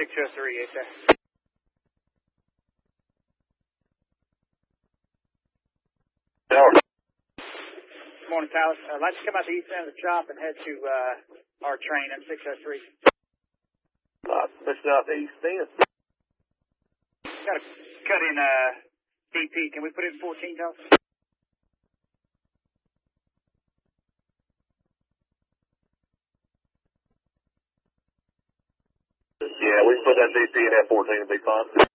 603, yes, sir. Morning, Tyler. I'd like to come out the east end of the shop and head to our train at 603. Push out the east end. Got to cut in DP. Can we put it in 14, Tyler? Yeah, we can put that DP in at 14 to be fine.